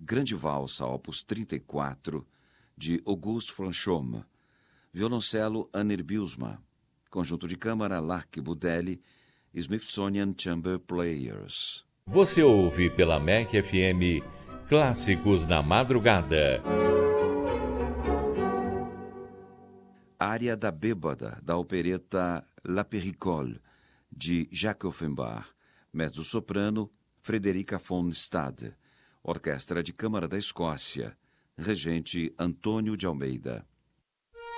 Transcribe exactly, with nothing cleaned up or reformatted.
Grande Valsa, opus trinta e quatro, de Auguste Franchomme. Violoncelo, Anner Bielsma. Conjunto de câmara, Lark Budelli, Smithsonian Chamber Players. Você ouve pela M E C F M Clássicos na Madrugada. Área da Bêbada, da opereta La Péricole, de Jacques Offenbach. Mezzo-soprano, Frederica von Stade. Orquestra de Câmara da Escócia. Regente Antônio de Almeida.